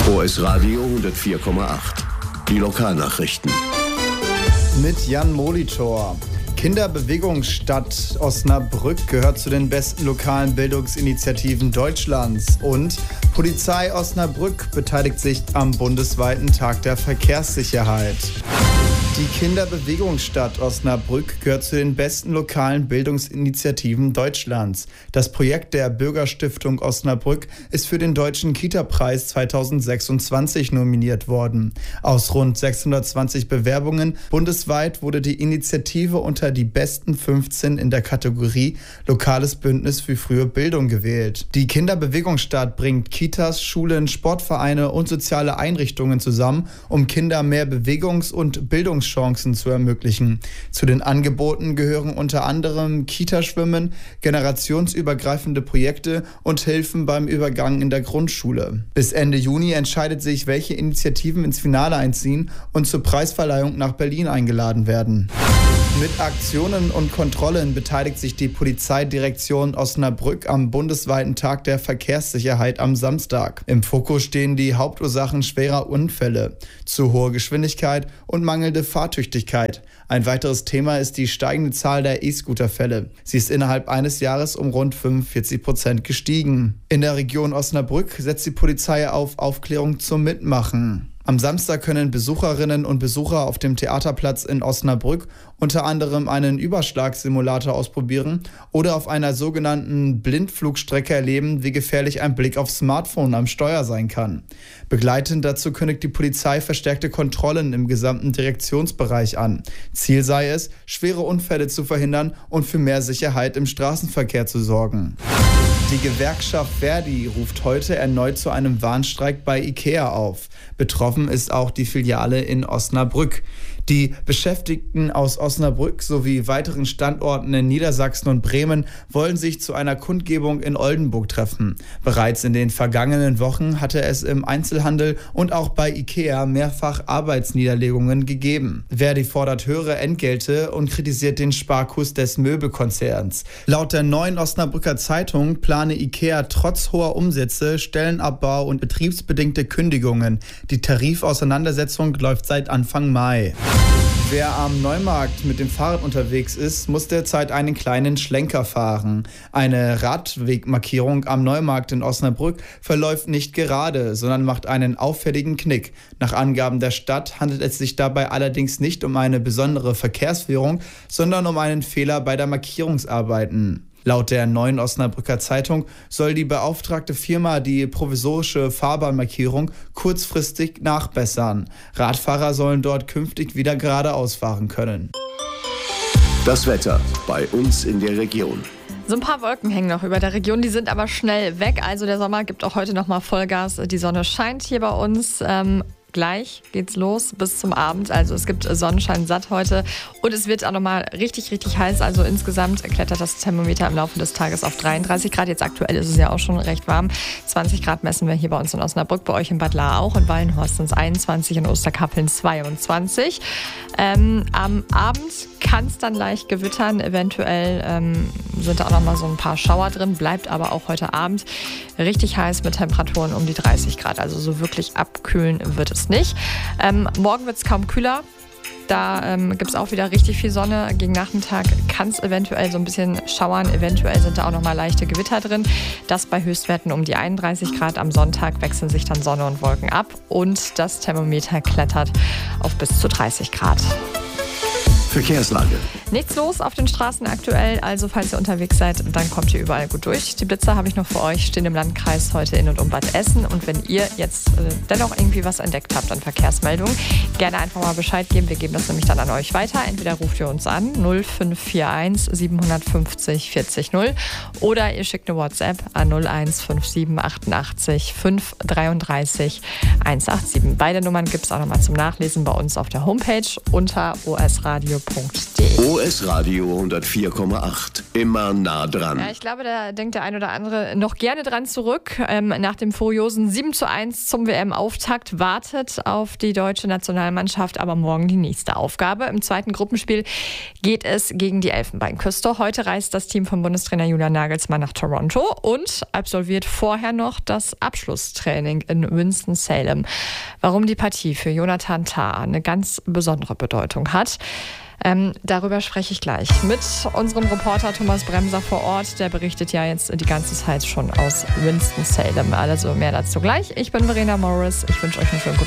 OS Radio 104,8. Die Lokalnachrichten. Mit Jan Molitor. Kinderbewegungsstadt Osnabrück gehört zu den besten lokalen Bildungsinitiativen Deutschlands. Und Polizei Osnabrück beteiligt sich am bundesweiten Tag der Verkehrssicherheit. Die Kinderbewegungsstadt Osnabrück gehört zu den besten lokalen Bildungsinitiativen Deutschlands. Das Projekt der Bürgerstiftung Osnabrück ist für den Deutschen Kita-Preis 2026 nominiert worden. Aus rund 620 Bewerbungen bundesweit wurde die Initiative unter die besten 15 in der Kategorie Lokales Bündnis für frühe Bildung gewählt. Die Kinderbewegungsstadt bringt Kitas, Schulen, Sportvereine und soziale Einrichtungen zusammen, um Kindern mehr Bewegungs- und Bildungschancen zu ermöglichen. Zu den Angeboten gehören unter anderem Kitaschwimmen, generationsübergreifende Projekte und Hilfen beim Übergang in der Grundschule. Bis Ende Juni entscheidet sich, welche Initiativen ins Finale einziehen und zur Preisverleihung nach Berlin eingeladen werden. Mit Aktionen und Kontrollen beteiligt sich die Polizeidirektion Osnabrück am bundesweiten Tag der Verkehrssicherheit am Samstag. Im Fokus stehen die Hauptursachen schwerer Unfälle, zu hohe Geschwindigkeit und mangelnde Fahrtüchtigkeit. Ein weiteres Thema ist die steigende Zahl der E-Scooter-Fälle. Sie ist innerhalb eines Jahres um rund 45% gestiegen. In der Region Osnabrück setzt die Polizei auf Aufklärung zum Mitmachen. Am Samstag können Besucherinnen und Besucher auf dem Theaterplatz in Osnabrück unter anderem einen Überschlagssimulator ausprobieren oder auf einer sogenannten Blindflugstrecke erleben, wie gefährlich ein Blick aufs Smartphone am Steuer sein kann. Begleitend dazu kündigt die Polizei verstärkte Kontrollen im gesamten Direktionsbereich an. Ziel sei es, schwere Unfälle zu verhindern und für mehr Sicherheit im Straßenverkehr zu sorgen. Die Gewerkschaft Verdi ruft heute erneut zu einem Warnstreik bei IKEA auf. Betroffen ist auch die Filiale in Osnabrück. Die Beschäftigten aus Osnabrück sowie weiteren Standorten in Niedersachsen und Bremen wollen sich zu einer Kundgebung in Oldenburg treffen. Bereits in den vergangenen Wochen hatte es im Einzelhandel und auch bei IKEA mehrfach Arbeitsniederlegungen gegeben. Verdi fordert höhere Entgelte und kritisiert den Sparkurs des Möbelkonzerns. Laut der Neuen Osnabrücker Zeitung plane IKEA trotz hoher Umsätze Stellenabbau und betriebsbedingte Kündigungen. Die Tarifauseinandersetzung läuft seit Anfang Mai. Wer am Neumarkt mit dem Fahrrad unterwegs ist, muss derzeit einen kleinen Schlenker fahren. Eine Radwegmarkierung am Neumarkt in Osnabrück verläuft nicht gerade, sondern macht einen auffälligen Knick. Nach Angaben der Stadt handelt es sich dabei allerdings nicht um eine besondere Verkehrsführung, sondern um einen Fehler bei der Markierungsarbeiten. Laut der Neuen Osnabrücker Zeitung soll die beauftragte Firma die provisorische Fahrbahnmarkierung kurzfristig nachbessern. Radfahrer sollen dort künftig wieder geradeaus fahren können. Das Wetter bei uns in der Region. So ein paar Wolken hängen noch über der Region, die sind aber schnell weg. Also der Sommer gibt auch heute nochmal Vollgas. Die Sonne scheint hier bei uns. Gleich geht's los bis zum Abend. Also es gibt Sonnenschein satt heute und es wird auch nochmal richtig, richtig heiß. Also insgesamt klettert das Thermometer im Laufe des Tages auf 33 Grad. Jetzt aktuell ist es ja auch schon recht warm. 20 Grad messen wir hier bei uns in Osnabrück, bei euch in Bad Lahr auch. In Wallenhorst sind es 21, in Osterkappeln 22. Am Abend kann es dann leicht gewittern. Eventuell sind da auch nochmal so ein paar Schauer drin. Bleibt aber auch heute Abend richtig heiß mit Temperaturen um die 30 Grad. Also so wirklich abkühlen wird es nicht. Morgen wird es kaum kühler. Da gibt es auch wieder richtig viel Sonne. Gegen Nachmittag kann es eventuell so ein bisschen schauern. Eventuell sind da auch nochmal leichte Gewitter drin. Das bei Höchstwerten um die 31 Grad. Am Sonntag wechseln sich dann Sonne und Wolken ab. Und das Thermometer klettert auf bis zu 30 Grad. Verkehrslage. Nichts los auf den Straßen aktuell, also falls ihr unterwegs seid, dann kommt ihr überall gut durch. Die Blitzer habe ich noch für euch, stehen im Landkreis heute in und um Bad Essen. Und wenn ihr jetzt dennoch irgendwie was entdeckt habt an Verkehrsmeldungen, gerne einfach mal Bescheid geben. Wir geben das nämlich dann an euch weiter. Entweder ruft ihr uns an 0541 750 40 0 oder ihr schickt eine WhatsApp an 0157 88 533 187. Beide Nummern gibt es auch nochmal zum Nachlesen bei uns auf der Homepage unter osradio.de. osradio104.de. OS Radio 104,8. Immer nah dran. Ja, ich glaube, da denkt der ein oder andere noch gerne dran zurück. Nach dem furiosen 7:1 zum WM-Auftakt wartet auf die deutsche Nationalmannschaft aber morgen die nächste Aufgabe. Im zweiten Gruppenspiel geht es gegen die Elfenbeinküste. Heute reist das Team von Bundestrainer Julian Nagelsmann nach Toronto und absolviert vorher noch das Abschlusstraining in Winston-Salem. Warum die Partie für Jonathan Tah eine ganz besondere Bedeutung hat, darüber spreche ich gleich mit unserem Reporter Thomas Bremser vor Ort. Der berichtet ja jetzt die ganze Zeit schon aus Winston-Salem. Also mehr dazu gleich. Ich bin Verena Morris. Ich wünsche euch einen schönen guten